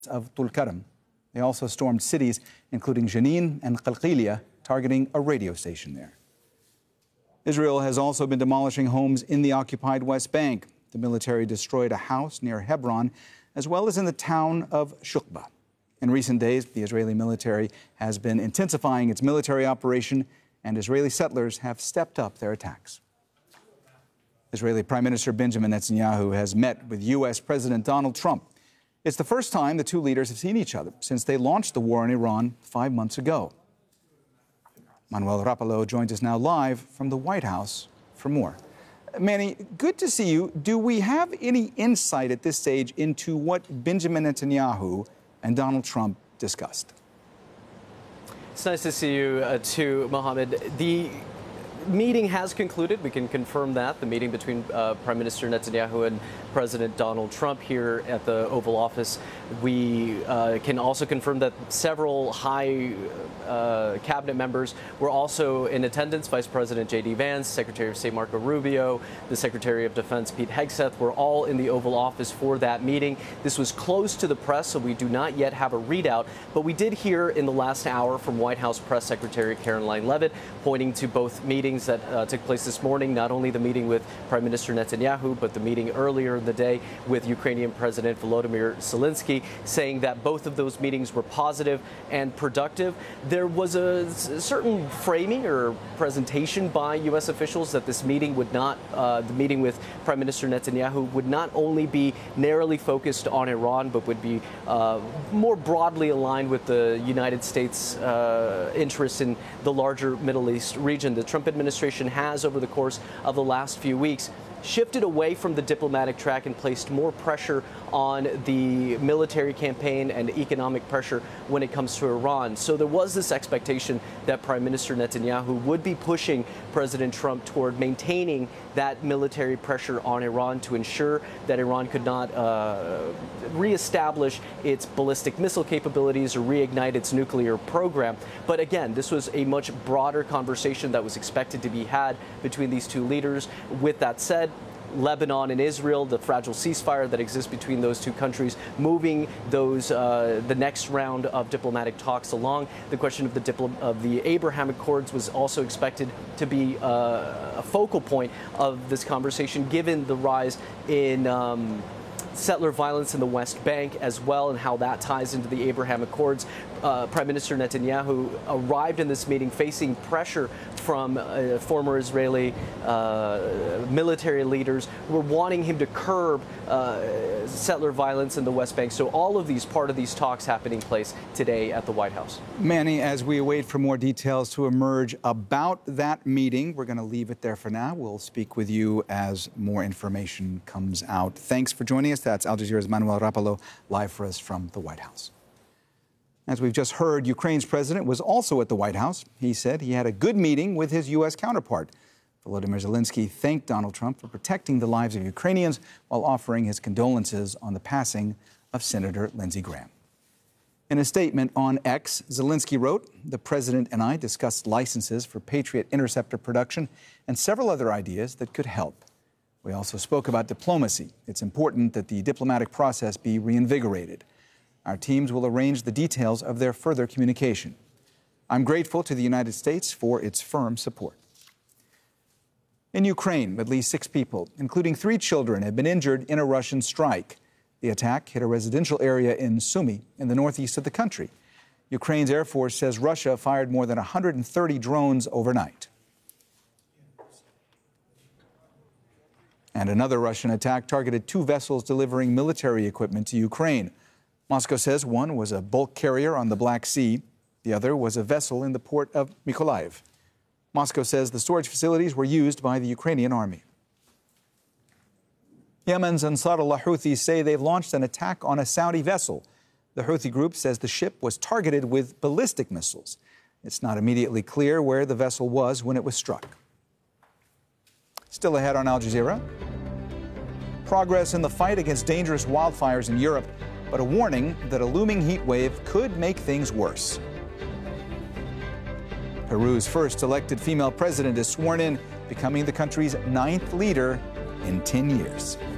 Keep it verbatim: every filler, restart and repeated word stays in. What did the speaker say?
of Tulkarm. They also stormed cities, including Jenin and Qalqilia, targeting a radio station there. Israel has also been demolishing homes in the occupied West Bank. The military destroyed a house near Hebron, as well as in the town of Shukba. In recent days, the Israeli military has been intensifying its military operation, and Israeli settlers have stepped up their attacks. Israeli Prime Minister Benjamin Netanyahu has met with U S President Donald Trump. It's the first time the two leaders have seen each other since they launched the war in Iran five months ago. Manuel Rapallo joins us now live from the White House for more. Manny, good to see you. Do we have any insight at this stage into what Benjamin Netanyahu and Donald Trump discussed? It's nice to see you, uh, too, Mohammed. The meeting has concluded. We can confirm that. The meeting between uh, Prime Minister Netanyahu and President Donald Trump here at the Oval Office. We uh, can also confirm that several high uh, cabinet members were also in attendance. Vice President J D Vance, Secretary of State Marco Rubio, the Secretary of Defense Pete Hegseth were all in the Oval Office for that meeting. This was closed to the press, so we do not yet have a readout. But we did hear in the last hour from White House Press Secretary Caroline Leavitt pointing to both meetings that uh, took place this morning, not only the meeting with Prime Minister Netanyahu, but the meeting earlier in the day with Ukrainian President Volodymyr Zelensky, saying that both of those meetings were positive and productive. There was a certain framing or presentation by U S officials that this meeting would not, uh, the meeting with Prime Minister Netanyahu would not only be narrowly focused on Iran, but would be uh, more broadly aligned with the United States' uh, interests in the larger Middle East region. The Trump administration has, over the course of the last few weeks, shifted away from the diplomatic track and placed more pressure on the military campaign and economic pressure when it comes to Iran. So there was this expectation that Prime Minister Netanyahu would be pushing President Trump toward maintaining that military pressure on Iran to ensure that Iran could not uh, reestablish its ballistic missile capabilities or reignite its nuclear program. But again, this was a much broader conversation that was expected to be had between these two leaders. With that said, Lebanon and Israel, the fragile ceasefire that exists between those two countries, moving those uh, the next round of diplomatic talks along. The question of the diplo- of the Abraham Accords was also expected to be uh, a focal point of this conversation, given the rise in Um, settler violence in the West Bank as well, and how that ties into the Abraham Accords. Uh, Prime Minister Netanyahu arrived in this meeting facing pressure from uh, former Israeli uh, military leaders who were wanting him to curb uh, settler violence in the West Bank. So all of these, part of these talks happening place today at the White House. Manny, as we await for more details to emerge about that meeting, we're going to leave it there for now. We'll speak with you as more information comes out. Thanks for joining us. That's Al Jazeera's Manuel Rapallo, live for us from the White House. As we've just heard, Ukraine's president was also at the White House. He said he had a good meeting with his U S counterpart. Volodymyr Zelensky thanked Donald Trump for protecting the lives of Ukrainians while offering his condolences on the passing of Senator Lindsey Graham. In a statement on X, Zelensky wrote, "The president and I discussed licenses for Patriot interceptor production and several other ideas that could help. We also spoke about diplomacy. It's important that the diplomatic process be reinvigorated. Our teams will arrange the details of their further communication. I'm grateful to the United States for its firm support." In Ukraine, at least six people, including three children, have been injured in a Russian strike. The attack hit a residential area in Sumy in the northeast of the country. Ukraine's Air Force says Russia fired more than one hundred thirty drones overnight. And another Russian attack targeted two vessels delivering military equipment to Ukraine. Moscow says one was a bulk carrier on the Black Sea. The other was a vessel in the port of Mykolaiv. Moscow says the storage facilities were used by the Ukrainian army. Yemen's Ansarullah Houthis say they've launched an attack on a Saudi vessel. The Houthi group says the ship was targeted with ballistic missiles. It's not immediately clear where the vessel was when it was struck. Still ahead on Al Jazeera, progress in the fight against dangerous wildfires in Europe, but a warning that a looming heat wave could make things worse. Peru's first elected female president is sworn in, becoming the country's ninth leader in ten years.